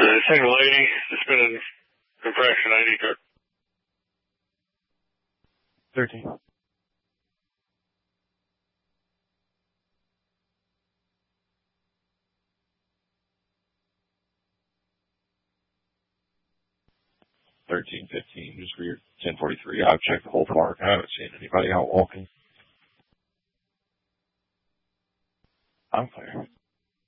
Single lady, suspended infraction ID card. 13. Just for your 1043. I've checked the whole park. I haven't seen anybody out walking. I'm clear.